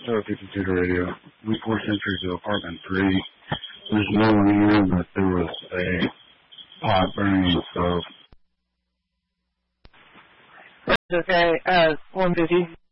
Tower 52 radio. We 4 Century to apartment 3. There's no one here, but there was a pot burning in the stove. Okay, 150.